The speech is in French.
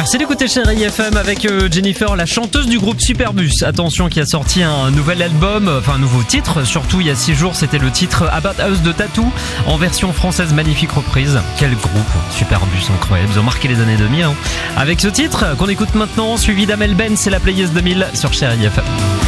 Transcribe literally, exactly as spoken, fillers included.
Merci d'écouter Chérie F M avec Jennifer, la chanteuse du groupe Superbus. Attention, qui a sorti un nouvel album, enfin un nouveau titre, surtout il y a six jours, c'était le titre About Us de Tattoo, en version française, magnifique reprise. Quel groupe, Superbus, incroyable, ils ont marqué les années deux mille. Hein. Avec ce titre qu'on écoute maintenant, suivi d'Amel Ben, c'est la Players deux mille sur Chérie F M.